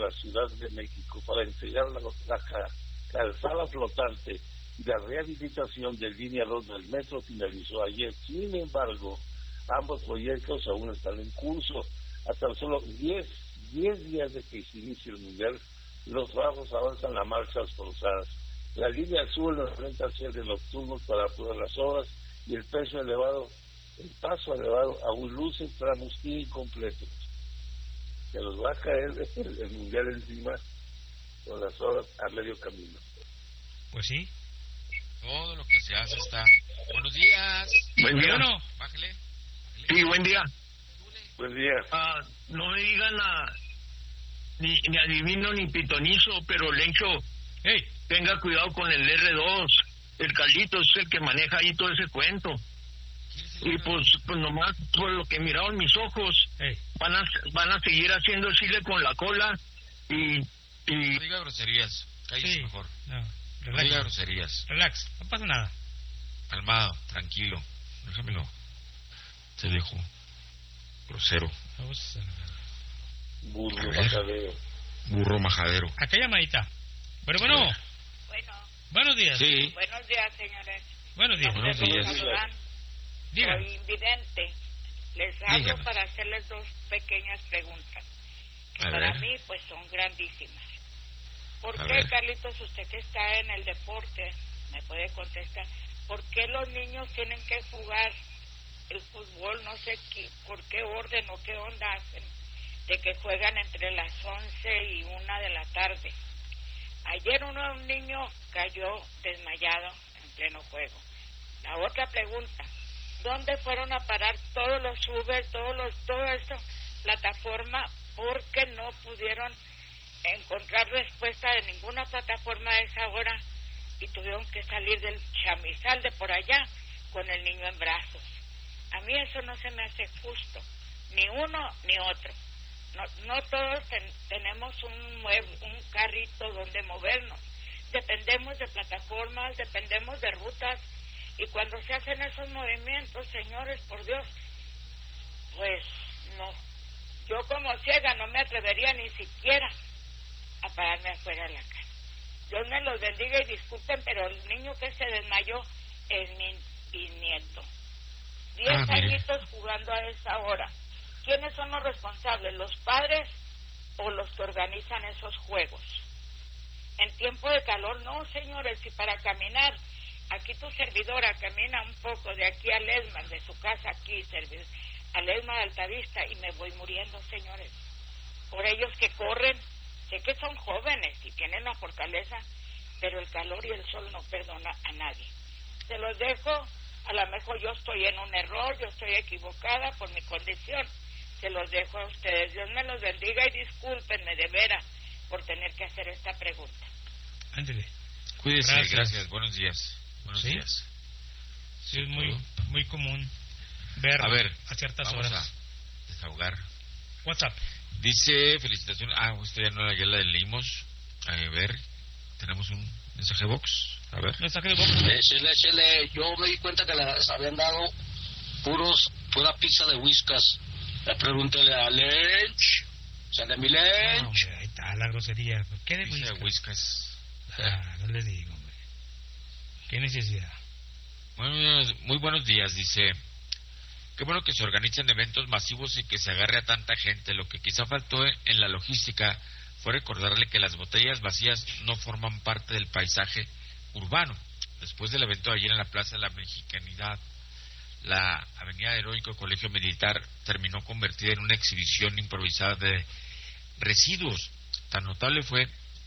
la Ciudad de México para entregar la calzada flotante y la rehabilitación de línea 2 del metro finalizó ayer. Sin embargo, ambos proyectos aún están en curso. A tan solo 10 días de que se inicie el Mundial, los trabajos avanzan a marchas forzadas. La línea azul nos renta hacer de nocturnos para apurar las obras y el paso elevado aún luce tramos incompletos. Se nos va a caer el Mundial encima con las obras a medio camino. Pues sí. Todo lo que se hace está... Buenos días. Buen día. Bueno. Bájale. Sí, buen día. Buen día. No me digan ni adivino ni pitonizo, pero Lencho, Hey. tenga cuidado con el R2. El Carlitos es el que maneja ahí todo ese cuento. Y pues nomás por lo que miraron mis ojos, Hey. van a seguir haciendo chile con la cola y No diga groserías. Cállese Sí. mejor. No, No diga groserías. relax, no pasa nada. Calmado, tranquilo. Déjamelo. Te dejo. Grosero. Burro, A ver. majadero. Burro majadero. Acá llamadita. Pero bueno, Bueno, buenos días. Sí. buenos días, señores. Buenos días. Buenos días. Dígame. Soy invidente. Les hablo Dígame. para hacerles dos pequeñas preguntas, que A para ver. mí pues son grandísimas. ¿Por A qué, ver. Carlitos, usted que está en el deporte, me puede contestar, por qué los niños tienen que jugar el fútbol? No sé por qué orden o qué onda hacen, de que juegan entre las 11 y 1 de la tarde. Ayer un niño cayó desmayado en pleno juego. La otra pregunta, ¿dónde fueron a parar todos los Uber, todo esto, plataforma, porque no pudieron encontrar respuesta de ninguna plataforma a esa hora y tuvieron que salir del chamizal de por allá con el niño en brazos? A mí eso no se me hace justo, ni uno ni otro. No todos tenemos un carrito donde movernos. Dependemos de plataformas, dependemos de rutas, y cuando se hacen esos movimientos, señores, por Dios, pues no. Yo como ciega no me atrevería ni siquiera a pararme afuera de la casa. Dios me los bendiga y disculpen, pero el niño que se desmayó es mi bisnieto. 10 mire. añitos jugando a esa hora. ¿Quiénes son los responsables? ¿Los padres o los que organizan esos juegos? En tiempo de calor, no, señores, y para caminar, aquí tu servidora camina un poco de aquí a Lesmas, de su casa aquí, a Lesmas de Altavista, y me voy muriendo, señores. Por ellos que corren, sé que son jóvenes y tienen la fortaleza, pero el calor y el sol no perdona a nadie. Se los dejo, a lo mejor yo estoy en un error, yo estoy equivocada por mi condición. Se los dejo a ustedes. Dios me los bendiga y discúlpenme de veras por tener que hacer esta pregunta. Ándele. Cuídese, Gracias. gracias. Buenos días. Buenos ¿Sí? días. Sí, es muy común ver A ver, a ciertas vamos horas. a desahogar. WhatsApp. Dice, felicitaciones. Usted ya no la leímos. A ver, tenemos un mensaje box. A ver. Mensaje de voz. Chele, yo me di cuenta que les habían dado pura pizza de Whiskas. Le pregúntele a Lench, sale mi No, Lench. hombre, ahí está la grosería. ¿Qué de Dice Whiskas? Whiskas. No les digo, hombre. ¿Qué necesidad? Muy buenos días, dice. Qué bueno que se organicen eventos masivos y que se agarre a tanta gente. Lo que quizá faltó en la logística fue recordarle que las botellas vacías no forman parte del paisaje urbano. Después del evento de ayer en la Plaza de la Mexicanidad, la Avenida Heroico Colegio Militar terminó convertida en una exhibición improvisada de residuos. Tan notable fue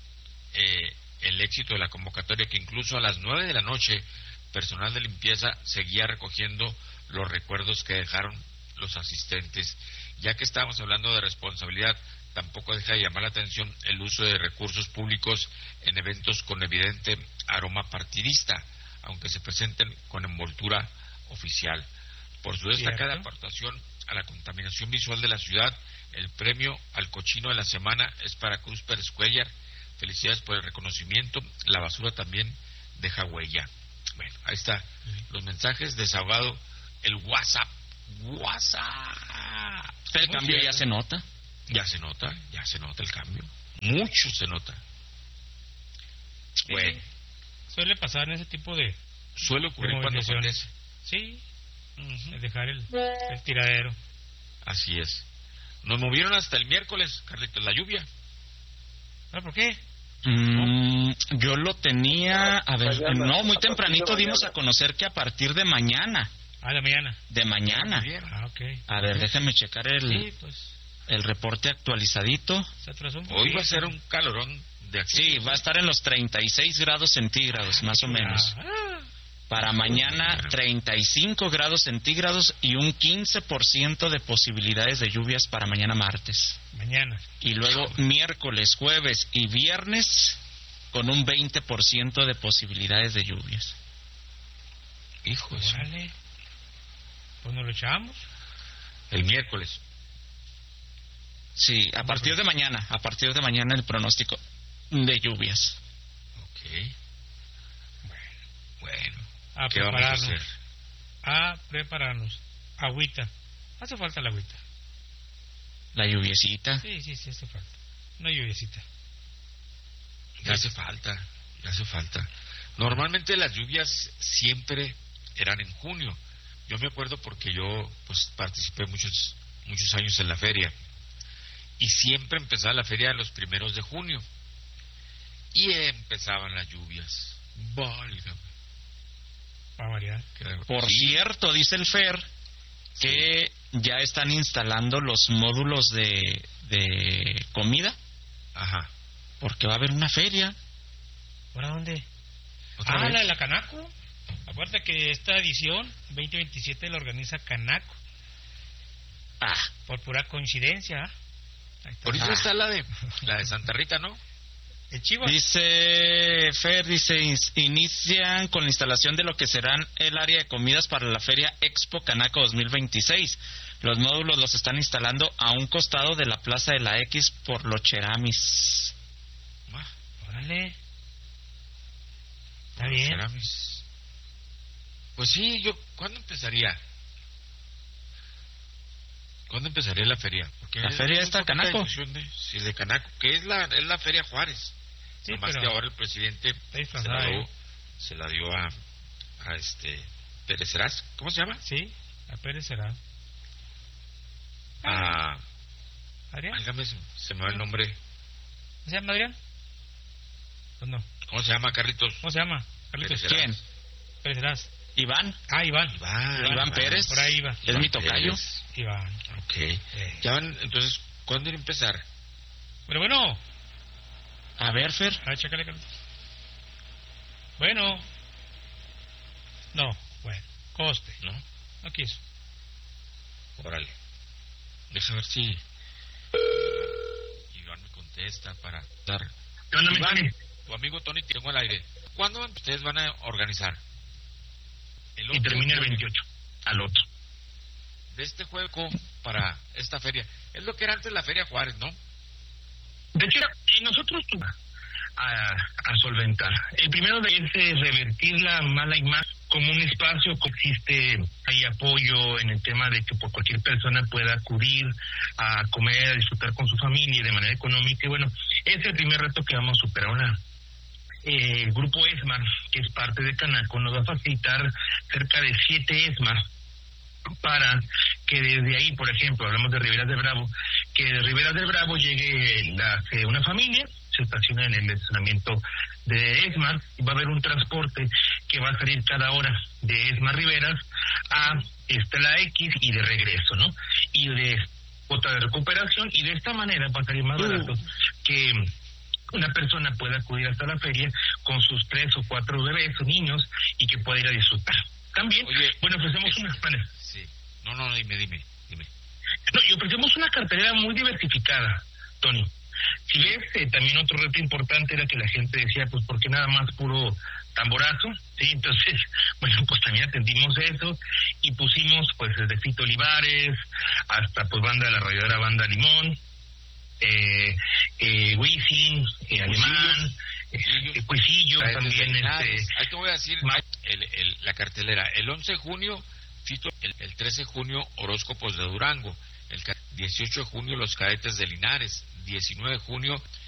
el éxito de la convocatoria que incluso a las 9 de la noche personal de limpieza seguía recogiendo los recuerdos que dejaron los asistentes. Ya que estamos hablando de responsabilidad, tampoco deja de llamar la atención el uso de recursos públicos en eventos con evidente aroma partidista, aunque se presenten con envoltura oficial. Por su destacada aportación a la contaminación visual de la ciudad, el premio al cochino de la semana es para Cruz Pérez Cuellar. Felicidades por el reconocimiento. La basura también deja huella. Bueno, ahí está los mensajes. Desahogado el WhatsApp. El cambio ya se nota. Ya se nota el cambio. Mucho se nota. Sí, Bueno, suele pasar en ese tipo de suele ocurrir cuando movilizaciones. acontece. Sí, es dejar el tiradero. Así es. Nos movieron hasta el miércoles, Carlitos, la lluvia. ¿Ah, por qué? Yo lo tenía, a ver, Mañana, no, muy a partir tempranito de dimos mañana. a conocer que a partir de mañana, Ah, de mañana. de mañana. Bien. Ah, ok. A ver, déjame checar Sí, pues el reporte actualizadito. se atrasó un Hoy va a poquito. ser un calorón de aquí. Sí, va a estar en los 36 grados centígrados, más o menos. Ah, Para mañana, 35 grados centígrados y un 15% de posibilidades de lluvias para mañana martes. mañana. Y luego miércoles, jueves y viernes con un 20% de posibilidades de lluvias. Hijo de su- Órale. Pues nos lo echamos. El miércoles. Sí, a partir de mañana el pronóstico de lluvias. Ok. Bueno. A ¿Qué vamos a prepararnos. hacer? A prepararnos. Agüita. Hace falta la agüita. La lluviecita. Sí, hace falta. Una lluviecita. Ya hace falta, ya hace falta. Normalmente las lluvias siempre eran en junio. Yo me acuerdo porque yo pues participé muchos años en la feria. Y siempre empezaba la feria los primeros de junio. Y empezaban las lluvias. Válgame. Para variar. Por Sí, cierto, dice el Fer que ya están instalando los módulos de comida Ajá. porque va a haber una feria. ¿Por dónde? ¿Otra Ah, vez? la de la Canaco. Acuérdate que esta edición 2027 la organiza Canaco. Ah, Por pura coincidencia. ¿ah? Ahí está. Ahorita está la de Santa Rita, ¿no? El Chivas. dice Fer, inician con la instalación de lo que serán el área de comidas para la Feria Expo Canaco 2026. Los módulos los están instalando a un costado de la Plaza de la X por los Cheramis. Ah, Órale. Está bien. Ceramis. Pues sí, ¿cuándo empezaría? ¿Cuándo empezaría la feria? Porque La feria está Canaco. Sí, de Canaco, que es la Feria Juárez. Sí, Nomás pero que ahora el presidente disfrazada, se la dio a Pérez Heras. ¿Cómo se llama? Sí, a Pérez será. A ¿Adrián? válgame, se me va el nombre. ¿Se llama Adrián? Pues no. ¿Cómo se llama, Carlitos? ¿Cómo se llama? Carlitos. Pérez ¿Quién? Heras. Pérez Heras. Iván. Ah, Iván. Iván Pérez. Por ahí iba. Es mi tocayo. Pérez. Iván. Ok. Ya van, entonces, ¿cuándo ir a empezar? Pero bueno. A ver, Fer. A ver, chécale, Carlitos. Bueno. No, bueno. Coste. ¿No? No quiso. Órale. Deja ver si Iván me contesta para dar. ¿Qué onda, mi Iván, Tony? tu amigo Tony, te tengo al aire. ¿Cuándo ustedes van a organizar? El Y termina el 8 28, al otro. de este juego para esta feria. Es lo que era antes la Feria Juárez, ¿no? De hecho, y nosotros a solventar. El primero de ellos es revertir la mala imagen como un espacio que existe, hay apoyo en el tema de que por cualquier persona pueda acudir a comer, a disfrutar con su familia de manera económica. Y bueno, ese es el primer reto que vamos a superar. El grupo ESMAR, que es parte de Canaco, nos va a facilitar cerca de 7 ESMAR para que desde ahí, por ejemplo, hablamos de Riberas del Bravo, que de Riberas del Bravo llegue una familia, se estaciona en el estacionamiento de ESMAR y va a haber un transporte que va a salir cada hora de ESMAR Riberas a la X y de regreso, ¿no? Y de cuota de recuperación, y de esta manera va a salir más barato que una persona pueda acudir hasta la feria con sus 3 o 4 bebés o niños y que pueda ir a disfrutar. También, Oye, bueno, ofrecemos una... Sí. No, dime. No, y ofrecemos una cartelera muy diversificada, Tony. Si ves, también otro reto importante era que la gente decía, pues, ¿por qué nada más puro tamborazo? Sí, entonces, bueno, pues también atendimos eso y pusimos, pues, desde Fito Olivares hasta, pues, banda de la rayadora Banda Limón, Wisin, Alemán, Cuisillo, también, Ahí te voy a decir la cartelera. El 11 de junio, Fito, el 13 de junio, Horóscopos de Durango. El 18 de junio, Los Cadetes de Linares. 19 de junio,